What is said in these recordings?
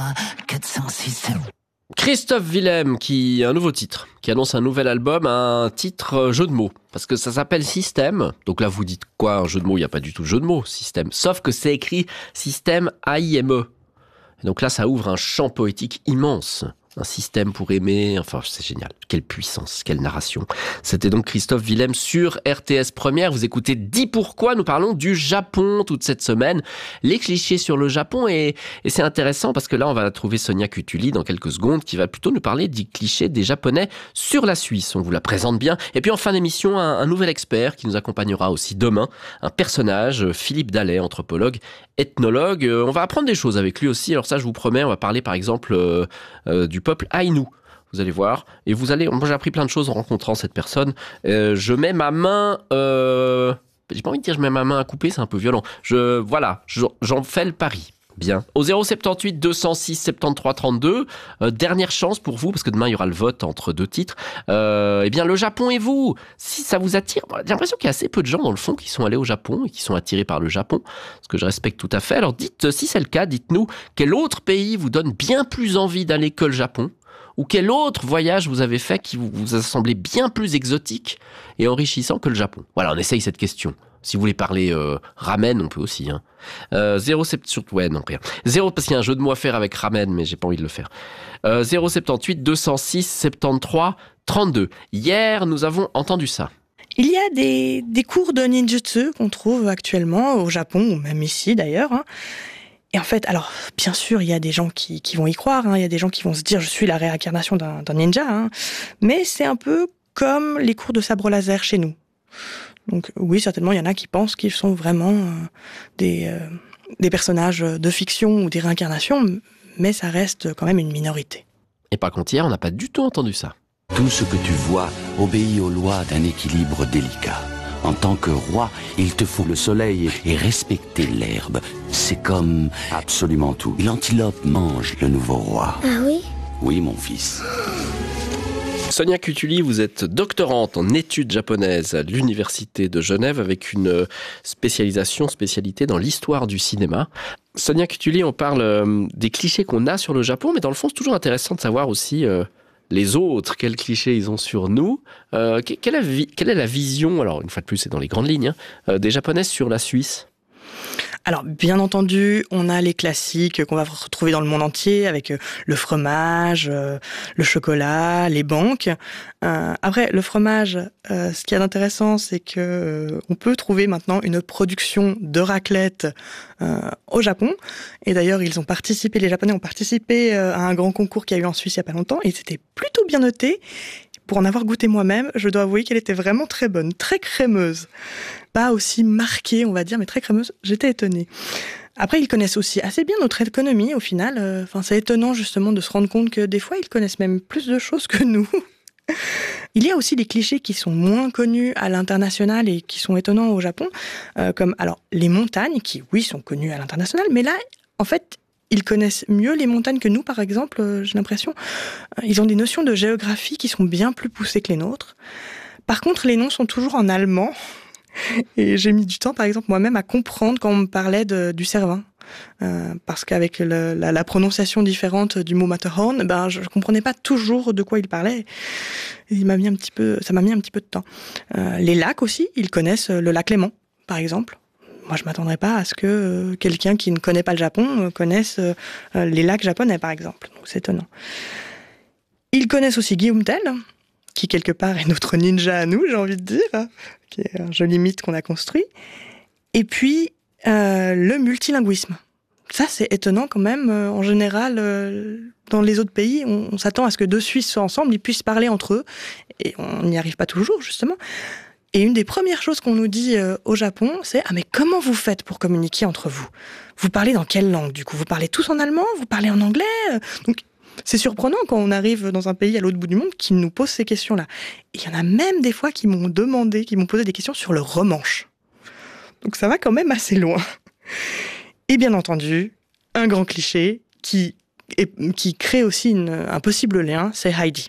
406. Christophe Willem qui a un nouveau titre, qui annonce un nouvel album, un titre jeu de mots, parce que ça s'appelle Système. Donc là vous dites quoi, un jeu de mots? Il n'y a pas du tout de jeu de mots, Système. Sauf que c'est écrit Système A-I-M-E. Et donc là ça ouvre un champ poétique immense. Un système pour aimer, enfin c'est génial. Quelle puissance, quelle narration. C'était donc Christophe Willem sur RTS Première. Vous écoutez Dis pourquoi, nous parlons du Japon toute cette semaine. Les clichés sur le Japon et c'est intéressant parce que là on va trouver Sonia Cutuli dans quelques secondes qui va plutôt nous parler des clichés des Japonais sur la Suisse. On vous la présente bien. Et puis en fin d'émission, un nouvel expert qui nous accompagnera aussi demain. Un personnage, Philippe Dallet, anthropologue, ethnologue. On va apprendre des choses avec lui aussi. Alors ça je vous promets, on va parler par exemple du peuple Aïnou. Vous allez voir. Et vous allez... Moi, j'ai appris plein de choses en rencontrant cette personne. Je mets ma main... J'ai pas envie de dire je mets ma main à couper, c'est un peu violent. J'en fais le pari. Bien. Au 078 206 73 32, dernière chance pour vous, parce que demain il y aura le vote entre deux titres. Eh bien, le Japon et vous, si ça vous attire, j'ai l'impression qu'il y a assez peu de gens dans le fond qui sont allés au Japon et qui sont attirés par le Japon, ce que je respecte tout à fait. Alors dites, si c'est le cas, dites-nous quel autre pays vous donne bien plus envie d'aller que le Japon, ou quel autre voyage vous avez fait qui vous a semblé bien plus exotique et enrichissant que le Japon. Voilà, on essaye cette question. Si vous voulez parler ramen, on peut aussi. 0,7 surtout, ouais, non, rien. 0, parce qu'il y a un jeu de mots à faire avec ramen, mais j'ai pas envie de le faire. 078 206 73 32. Hier, nous avons entendu ça. Il y a des cours de ninjutsu qu'on trouve actuellement au Japon, ou même ici d'ailleurs. Et en fait, alors, bien sûr, il y a des gens qui vont y croire. Il y a des gens qui vont se dire « je suis la réincarnation d'un ninja ». Mais c'est un peu comme les cours de sabre laser chez nous. Donc oui, certainement, il y en a qui pensent qu'ils sont vraiment des personnages de fiction ou des réincarnations, mais ça reste quand même une minorité. Et par contre, hier, on n'a pas du tout entendu ça. Tout ce que tu vois obéit aux lois d'un équilibre délicat. En tant que roi, il te faut le soleil et respecter l'herbe. C'est comme absolument tout. L'antilope mange le nouveau roi. Ah oui ? Oui, mon fils. Sonia Cutuli, vous êtes doctorante en études japonaises à l'Université de Genève avec une spécialité dans l'histoire du cinéma. Sonia Cutuli, on parle des clichés qu'on a sur le Japon, mais dans le fond, c'est toujours intéressant de savoir aussi les autres, quels clichés ils ont sur nous. Quelle est la vision, alors une fois de plus, c'est dans les grandes lignes, des Japonais sur la Suisse ? Alors, bien entendu, on a les classiques qu'on va retrouver dans le monde entier, avec le fromage, le chocolat, les banques. Après, le fromage, ce qui est intéressant, c'est que on peut trouver maintenant une production de raclette au Japon. Et d'ailleurs, les Japonais ont participé à un grand concours qu'il y a eu en Suisse il n'y a pas longtemps, et c'était plutôt bien noté. Pour en avoir goûté moi-même, je dois avouer qu'elle était vraiment très bonne, très crémeuse. Pas aussi marquée, on va dire, mais très crémeuse. J'étais étonnée. Après, ils connaissent aussi assez bien notre économie, au final. C'est étonnant, justement, de se rendre compte que des fois, ils connaissent même plus de choses que nous. Il y a aussi des clichés qui sont moins connus à l'international et qui sont étonnants au Japon, comme les montagnes, qui, oui, sont connues à l'international, mais là, en fait, ils connaissent mieux les montagnes que nous, par exemple, j'ai l'impression. Ils ont des notions de géographie qui sont bien plus poussées que les nôtres. Par contre, les noms sont toujours en allemand. Et j'ai mis du temps, par exemple, moi-même, à comprendre quand on me parlait du Cervin. Parce qu'avec la prononciation différente du mot Matterhorn, je ne comprenais pas toujours de quoi il parlait. Et ça m'a mis un petit peu de temps. Les lacs aussi, ils connaissent le lac Léman, par exemple. Moi, je ne m'attendrais pas à ce que quelqu'un qui ne connaît pas le Japon connaisse les lacs japonais, par exemple. Donc, c'est étonnant. Ils connaissent aussi Guillaume Tell, qui, quelque part, est notre ninja à nous, j'ai envie de dire, qui est un joli mythe qu'on a construit. Et puis, le multilinguisme. Ça, c'est étonnant quand même. En général, dans les autres pays, on s'attend à ce que deux Suisses soient ensemble, ils puissent parler entre eux. Et on n'y arrive pas toujours, justement. Et une des premières choses qu'on nous dit au Japon, c'est « Ah, mais comment vous faites pour communiquer entre vous ? Vous parlez dans quelle langue, du coup ? Vous parlez tous en allemand ? Vous parlez en anglais ?» Donc, c'est surprenant quand on arrive dans un pays à l'autre bout du monde qui nous pose ces questions-là. Et il y en a même des fois qui m'ont posé des questions sur le romanche. Donc ça va quand même assez loin. Et bien entendu, un grand cliché qui crée aussi un possible lien, c'est Heidi.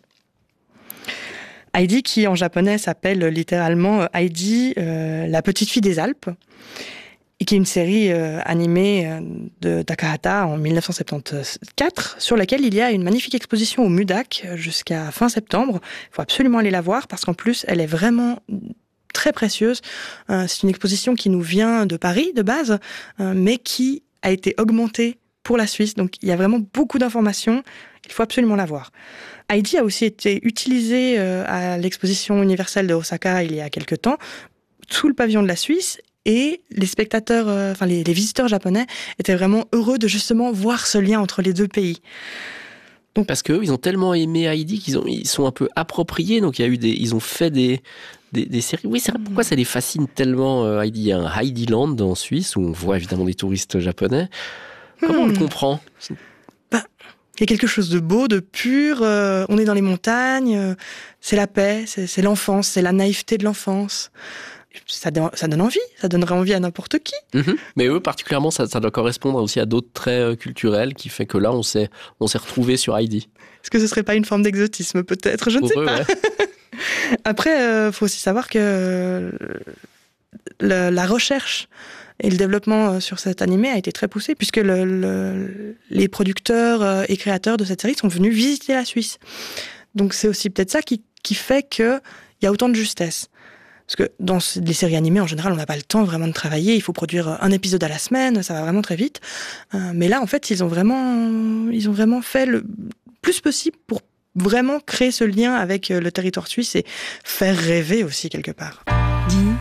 Heidi, qui en japonais s'appelle littéralement Heidi, la petite fille des Alpes. et qui est une série animée de Takahata en 1974, sur laquelle il y a une magnifique exposition au MUDAC jusqu'à fin septembre. Il faut absolument aller la voir, parce qu'en plus, elle est vraiment très précieuse. C'est une exposition qui nous vient de Paris, de base, mais qui a été augmentée pour la Suisse. Donc, il y a vraiment beaucoup d'informations. Il faut absolument la voir. Heidi a aussi été utilisée à l'exposition universelle de Osaka il y a quelque temps, sous le pavillon de la Suisse, et les spectateurs, les visiteurs japonais étaient vraiment heureux de justement voir ce lien entre les deux pays. Donc, parce qu'eux, ils ont tellement aimé Heidi qu'ils sont un peu appropriés, donc ils ont fait des séries. Oui, c'est vrai, pourquoi ça les fascine tellement, Heidi? Il y a un Heidiland en Suisse, où on voit évidemment des touristes japonais. Comment on le comprend? Il y a quelque chose de beau, de pur, on est dans les montagnes, c'est la paix, c'est l'enfance, c'est la naïveté de l'enfance. Ça donne envie, ça donnerait envie à n'importe qui. Mais eux, particulièrement, ça doit correspondre aussi à d'autres traits culturels qui fait que là, on s'est retrouvés sur Heidi. Est-ce que ce serait pas une forme d'exotisme, peut-être? Je ne sais pas. Ouais. Après, faut aussi savoir que la recherche et le développement sur cet animé a été très poussé, puisque les producteurs et créateurs de cette série sont venus visiter la Suisse. Donc c'est aussi peut-être ça qui fait qu'il y a autant de justesse. Parce que dans les séries animées, en général, on n'a pas le temps vraiment de travailler. Il faut produire un épisode à la semaine, ça va vraiment très vite. Mais là, en fait, ils ont vraiment fait le plus possible pour vraiment créer ce lien avec le territoire suisse et faire rêver aussi quelque part.